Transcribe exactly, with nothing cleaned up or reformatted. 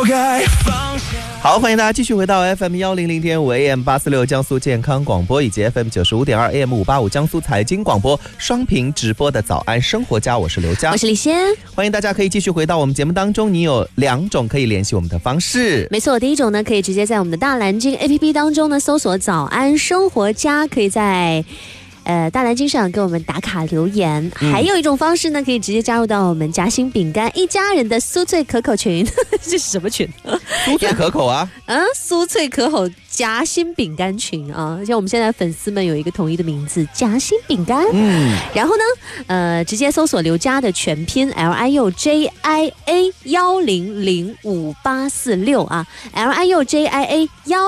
该放下。好，欢迎大家继续回到 F M 一零零点五 A M 八四六江苏健康广播以及 F M 九十五点二 A M 五八五江苏财经广播双屏直播的早安生活家，我是刘佳， 我是李仙。 欢迎大家可以继续回到我们节目当中，你有两种可以联系我们的方式。 没错，第一种呢，可以直接在我们的大蓝鲸 A P P 当中呢搜索早安生活家，可以在呃，大蓝鲸上给我们打卡留言、嗯、还有一种方式呢，可以直接加入到我们夹心饼干一家人的酥脆可口群这是什么群？ 酥脆可口啊嗯，酥脆可口夹心饼干群啊，像我们现在粉丝们有一个统一的名字夹心饼干。嗯，然后呢呃，直接搜索刘佳的全拼 L I U J I A 一零零五八四六啊 L I U J I A 一